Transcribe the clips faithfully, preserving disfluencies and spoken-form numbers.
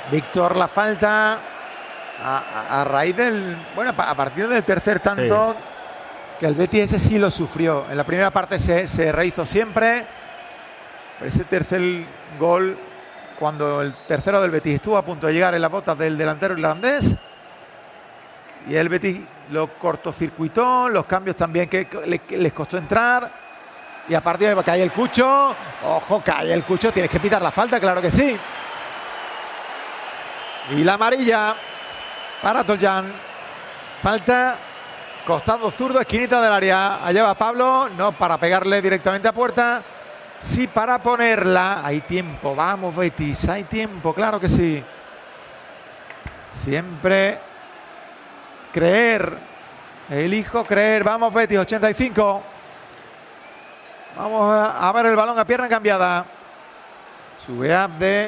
Víctor, la falta a, a, a raíz del... Bueno, a partir del tercer tanto, sí. Que el Betis ese sí lo sufrió. En la primera parte se, se rehizo siempre. Pero ese tercer gol, cuando el tercero del Betis estuvo a punto de llegar en las botas del delantero irlandés, y el Betis lo cortocircuitó, los cambios también que, le, que les costó entrar, y a partir de que cae el Cucho, ojo, cae el Cucho, tienes que pitar la falta, claro que sí. Y la amarilla para Toyan. Falta, costado zurdo, esquinita del área. Allá va Pablo, no para pegarle directamente a puerta, sí para ponerla. Hay tiempo, vamos Betis, hay tiempo, claro que sí. Siempre creer, elijo creer. Vamos Betis, ochenta y cinco. Vamos a, a ver el balón a pierna cambiada. Sube Abde.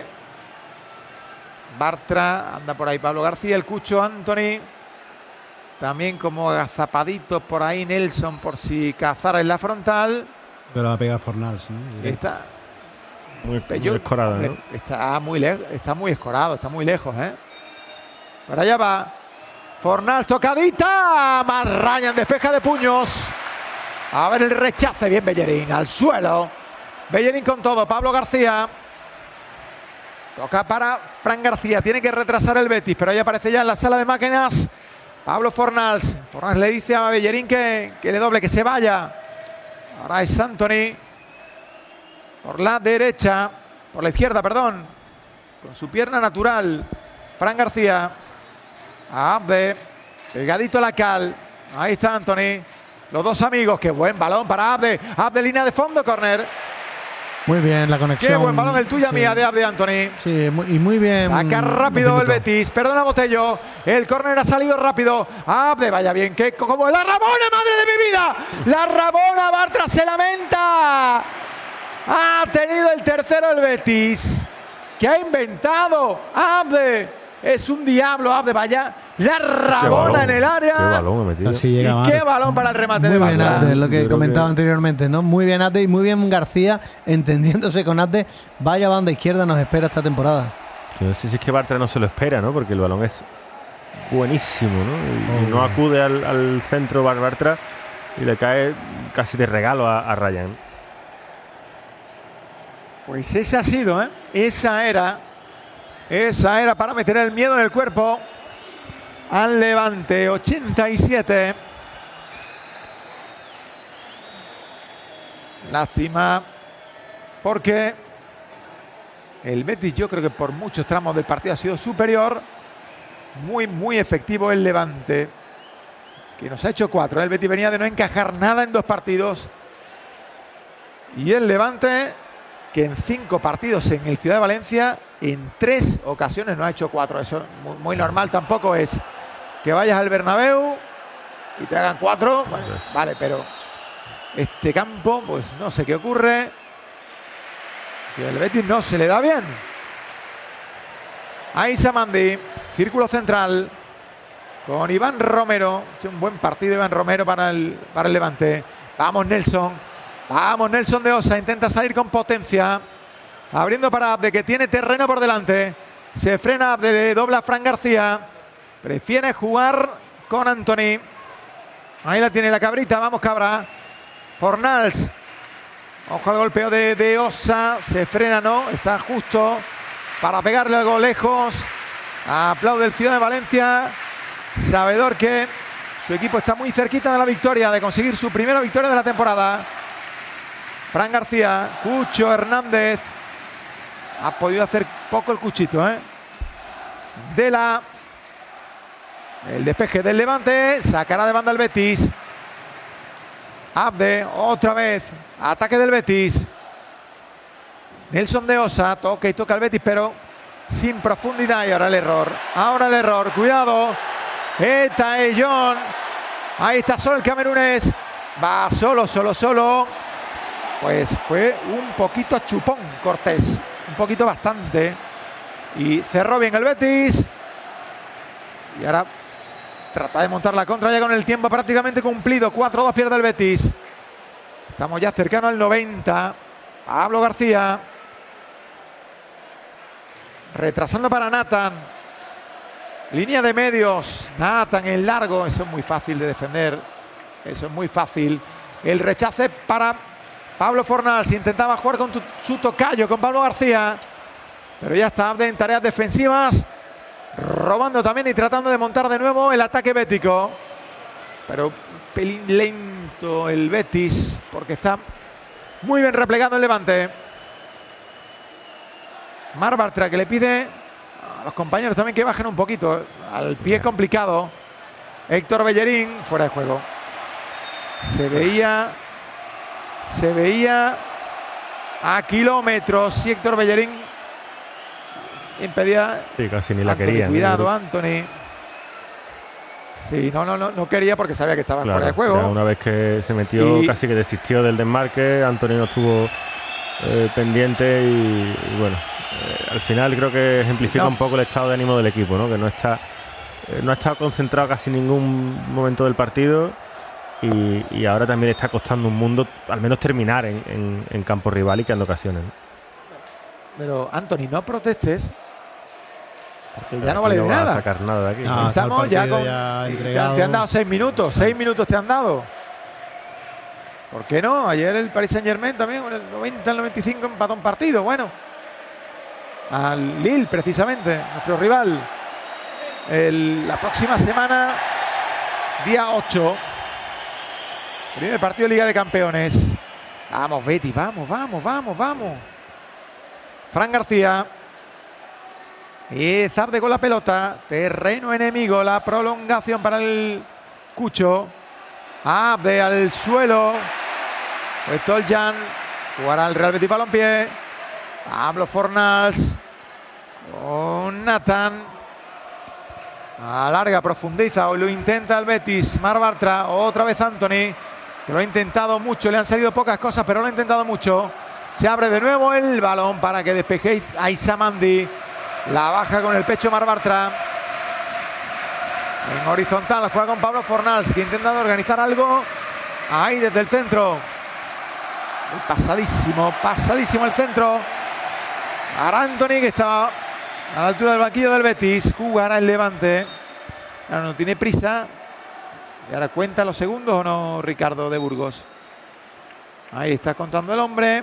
Bartra, anda por ahí Pablo García, el Cucho, Anthony. También como agazapaditos por ahí Nelson, por si cazara en la frontal. Pero la pega Fornals, ¿no? Está muy, muy escorado, ¿no? Está muy lejos, está muy escorado, está muy lejos, ¿eh? Para allá va Fornals, tocadita. Más Ryan, despeja de puños. A ver el rechace, bien Bellerín, al suelo. Bellerín con todo, Pablo García. Toca para Fran García, tiene que retrasar el Betis, pero ahí aparece ya en la sala de máquinas Pablo Fornals. Fornals le dice a Bellerín que, que le doble, que se vaya. Ahora es Anthony por la derecha, por la izquierda, perdón, con su pierna natural. Fran García a Abde, pegadito a la cal. Ahí está Anthony, los dos amigos. Qué buen balón para Abde. Abde, línea de fondo, córner. Muy bien la conexión. Qué buen balón el tuya, sí. Mía de Abde, Anthony. Sí, muy, y muy bien. Saca rápido el Betis. Perdona, Botello. El córner ha salido rápido. Abde, vaya bien. Que como la Rabona, madre de mi vida. La Rabona, Bartra se lamenta. Ha tenido el tercero el Betis. ¿Qué ha inventado? Abde. Es un diablo, Abde, vaya. La Rabona en el área. Qué balón ha metido. Así llega, y qué balón para el remate muy de bien, Bartra. Abde, lo que comentaba que... anteriormente, ¿no? Muy bien Abde y muy bien García, entendiéndose con Abde. Vaya banda izquierda nos espera esta temporada. No sé si es que Bartra no se lo espera, ¿no? Porque el balón es buenísimo, ¿no? Y, oh, y no acude al, al centro Bartra y le cae casi de regalo a, a Ryan. Pues esa ha sido, ¿eh? Esa era. Esa era para meter el miedo en el cuerpo al Levante. ochenta y siete. Lástima, porque el Betis, yo creo que por muchos tramos del partido ha sido superior. Muy, muy efectivo el Levante, que nos ha hecho cuatro. El Betis venía de no encajar nada en dos partidos. Y el Levante, que en cinco partidos en el Ciudad de Valencia, en tres ocasiones no ha hecho cuatro. Eso muy, muy normal tampoco es que vayas al Bernabéu y te hagan cuatro. Bueno, vale, pero este campo, pues no sé qué ocurre, que el Betis no se le da bien. Ahí Samandi, círculo central con Iván Romero. Es un buen partido Iván Romero para el, para el Levante. Vamos Nelson, vamos Nelson de Osa, intenta salir con potencia. Abriendo para Abde, que tiene terreno por delante. Se frena Abde, le dobla Fran García. Prefiere jugar con Anthony. Ahí la tiene la cabrita, vamos cabra. Fornals. Ojo al golpeo de, de Osa. Se frena, no, está justo para pegarle algo lejos. Aplaude el Ciudad de Valencia, sabedor que su equipo está muy cerquita de la victoria, de conseguir su primera victoria de la temporada. Fran García, Cucho Hernández. Ha podido hacer poco el Cuchito, ¿eh? De la... El despeje del Levante. Sacará de banda el Betis. Abde, otra vez. Ataque del Betis. Nelson de Osa. Toca y toca el Betis, pero sin profundidad. Y ahora el error. Ahora el error. Cuidado. Eta Ellón. Ahí está solo el camerunés. Va solo, solo, solo. Pues fue un poquito a chupón Cortés. Un poquito bastante. Y cerró bien el Betis. Y ahora trata de montar la contra ya con el tiempo prácticamente cumplido. cuatro dos pierde el Betis. Estamos ya cercano al noventa. Pablo García. Retrasando para Nathan. Línea de medios. Nathan en largo. Eso es muy fácil de defender. Eso es muy fácil. El rechace para Pablo Fornals. Intentaba jugar con tu, su tocayo, con Pablo García. Pero ya está Abde en tareas defensivas. Robando también y tratando de montar de nuevo el ataque bético. Pero un pelín lento el Betis. Porque está muy bien replegado el Levante. Marc Bartra, que le pide a los compañeros también que bajen un poquito. Al pie complicado. Héctor Bellerín, fuera de juego. Se veía, se veía a kilómetros. Y Héctor Bellerín impedía. Sí, casi ni la Anthony, quería. cuidado, ¿no? Anthony. Sí, no, no, no, no quería porque sabía que estaba Claro, fuera de juego. Una vez que se metió, Y, casi que desistió del desmarque. Antonio estuvo eh, pendiente y, y bueno, eh, al final creo que ejemplifica no. un poco el estado de ánimo del equipo, ¿no? Que no está, eh, no ha estado concentrado casi ningún momento del partido y, y ahora también está costando un mundo, al menos terminar en, en, en campo rival y creando ocasiones, ¿no? Pero Anthony, no protestes. Porque ya no Aquí vale de va a nada. sacar nada de aquí. No, está Estamos el ya partido con. ya te, entregado. te han dado seis minutos. Sí. Seis minutos te han dado. ¿Por qué no? Ayer el Paris Saint Germain también, en el noventa, el noventa y cinco, empató un partido. Bueno. Al Lille, precisamente, nuestro rival. El, la próxima semana, día ocho. Primer partido de Liga de Campeones. Vamos, Betis, vamos, vamos, vamos, vamos. Fran García. Y Zabde con la pelota. Terreno enemigo. La prolongación para el Cucho. Abde al suelo. Pues Toljan. Jugará el Real Betis Balompié. Pablo Fornals. Con Nathan. Alarga, profundiza. Hoy lo intenta el Betis. Marc Bartra. Otra vez Anthony. Que lo ha intentado mucho. Le han salido pocas cosas, pero lo ha intentado mucho. Se abre de nuevo el balón para que despejéis a Isamandi. La baja con el pecho Marc Bartra. En horizontal juega con Pablo Fornals, que intentando organizar algo. Ahí desde el centro. Muy pasadísimo, pasadísimo el centro. Para Anthony, que estaba a la altura del banquillo del Betis. Jugará el Levante. Ahora no tiene prisa. ¿Y ahora cuenta los segundos o no, Ricardo de Burgos? Ahí está contando el hombre.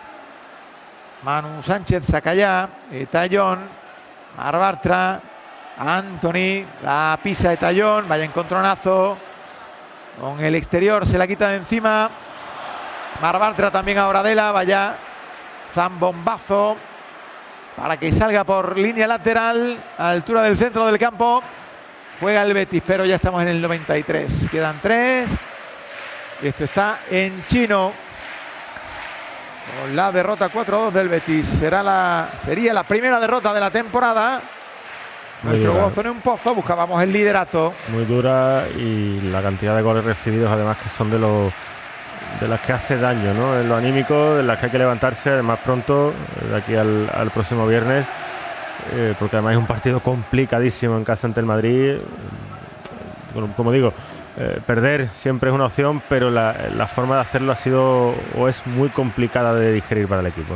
Manu Sánchez saca ya. Tallón. Marc Bartra, Anthony, la pisa de Tallón, vaya encontronazo. Con el exterior se la quita de encima. Marc Bartra también a Oradela, vaya zambombazo para que salga por línea lateral a altura del centro del campo. Juega el Betis, pero ya estamos en el noventa y tres. Quedan tres. Y esto está en chino. Con la derrota cuatro a dos del Betis. Será la, sería la primera derrota de la temporada. Muy Nuestro dura. gozo en un pozo. Buscábamos el liderato. Muy dura y la cantidad de goles recibidos además que son de los de las que hace daño, ¿no? En lo anímico, de las que hay que levantarse además pronto, de aquí al, al próximo viernes, eh, porque además es un partido complicadísimo en casa ante el Madrid. Como, como digo, eh, perder siempre es una opción, pero la, la forma de hacerlo ha sido o es muy complicada de digerir para el equipo.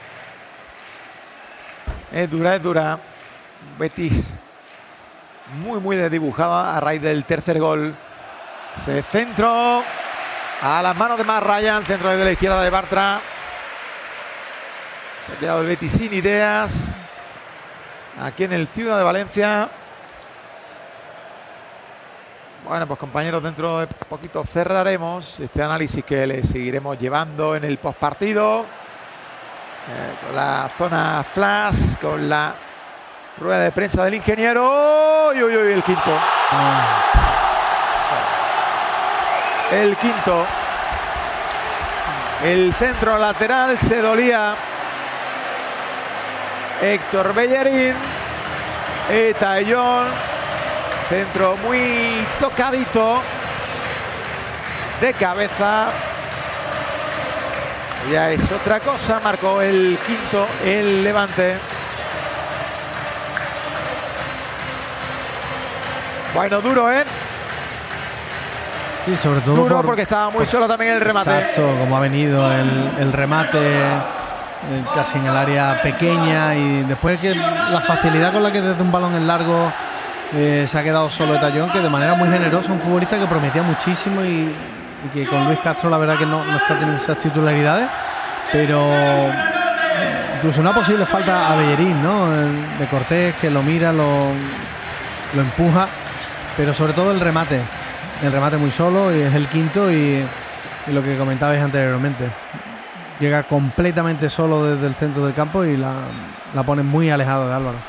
Es dura, es dura. Betis muy, muy desdibujada a raíz del tercer gol. Se centro a las manos de Matt Ryan, centro desde la izquierda de Bartra. Se ha quedado el Betis sin ideas. Aquí en el Ciudad de Valencia. Bueno, pues compañeros, dentro de poquito cerraremos este análisis que le seguiremos llevando en el postpartido. Eh, con la zona flash, con la rueda de prensa del ingeniero. Uy, uy, uy, el quinto. El quinto. El centro lateral se dolía. Héctor Bellerín. Tallón. Centro muy tocadito. De cabeza. Ya es otra cosa. Marcó el quinto el Levante. Bueno, duro, ¿eh? Sí, sobre todo Duro por- porque estaba muy solo también el remate. Exacto, como ha venido el, el remate eh, casi en el área pequeña, y después que la facilidad con la que desde un balón en largo eh, se ha quedado solo Tallón, que de manera muy generosa, un futbolista que prometía muchísimo y, y que con Luis Castro la verdad que no, no está teniendo esas titularidades, pero incluso una posible falta a Bellerín, ¿no? De Cortés, que lo mira, lo, lo empuja, pero sobre todo el remate, el remate muy solo, y es el quinto, y, y lo que comentabais anteriormente, llega completamente solo desde el centro del campo y la, la pone muy alejado de Álvaro.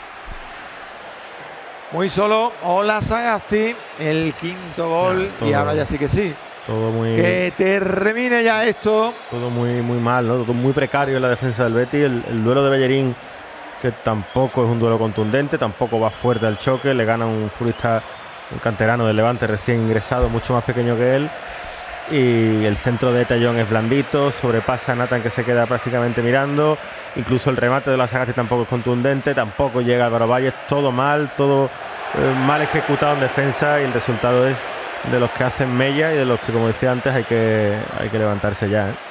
Muy solo, Ola Sagasti, el quinto gol, ya, y ahora ya sí que sí. Todo muy, que termine ya esto. Todo muy muy mal, ¿no? Todo muy precario en la defensa del Betis. El, el duelo de Bellerín, que tampoco es un duelo contundente, tampoco va fuerte al choque, le gana un futbolista, un canterano del Levante recién ingresado, mucho más pequeño que él. Y el centro de Tallón es blandito, sobrepasa a Nathan, que se queda prácticamente mirando. Incluso el remate de la Sagasti tampoco es contundente, tampoco llega Álvaro Valles, todo mal, todo eh, mal ejecutado en defensa, y el resultado es de los que hacen mella y de los que, como decía antes, hay que, hay que levantarse ya, ¿eh?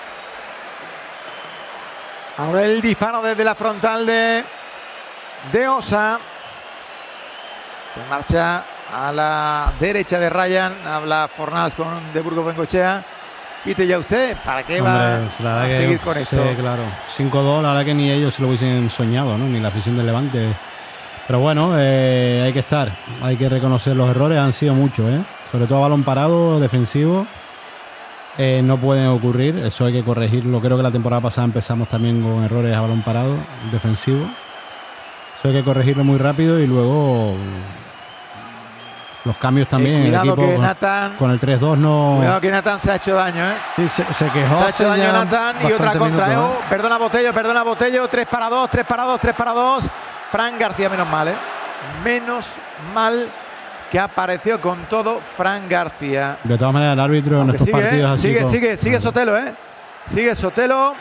Ahora el disparo desde la frontal de, de Osa. Se marcha a la derecha de Ryan. Habla Fornals con De Burgos Bengochea. Pite ya usted, ¿para qué Hombre, va la a que, seguir con sí, esto? claro. cinco dos, la verdad que ni ellos se lo hubiesen soñado, ¿no? Ni la afición del Levante. Pero bueno, eh, hay que estar. Hay que reconocer los errores, han sido muchos, ¿eh? Sobre todo a balón parado, defensivo. Eh, no pueden ocurrir, eso hay que corregirlo. Creo que la temporada pasada empezamos también con errores a balón parado, defensivo. Eso hay que corregirlo muy rápido, y luego los cambios también. Eh, cuidado el equipo que con, Nathan, con el tres dos no... Cuidado que Nathan se ha hecho daño, ¿eh? Sí, se, se quejó. Se ha hecho daño Nathan, y otra contra. Minutos, ¿eh? Perdona Botello, perdona Botello. tres para dos, tres para dos, tres para dos. Fran García, menos mal, ¿eh? Menos mal que apareció con todo Fran García. De todas maneras, el árbitro Aunque en estos sigue, partidos ¿eh? así Sigue, con... sigue, sigue Sotelo, ¿eh? Sigue Sotelo.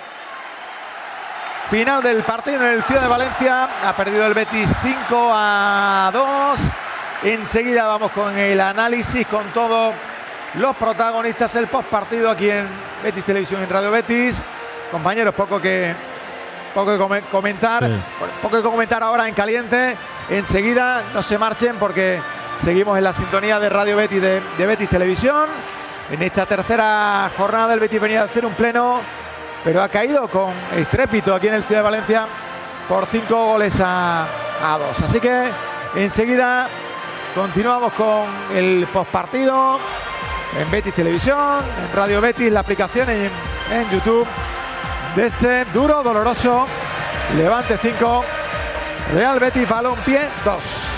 Final del partido en el Ciudad de Valencia. Ha perdido el Betis cinco a dos. Enseguida vamos con el análisis, con todos los protagonistas, el postpartido aquí en Betis Televisión, en Radio Betis. Compañeros, poco que, poco que comentar. Sí. Poco que comentar ahora en caliente. Enseguida no se marchen, porque seguimos en la sintonía de Radio Betis, de, de Betis Televisión. En esta tercera jornada el Betis venía a hacer un pleno, pero ha caído con estrépito aquí en el Ciudad de Valencia por cinco goles a, a dos. Así que enseguida continuamos con el postpartido en Betis Televisión, en Radio Betis, la aplicación, en, en YouTube, de este duro, doloroso Levante cinco, Real Betis Balompié dos.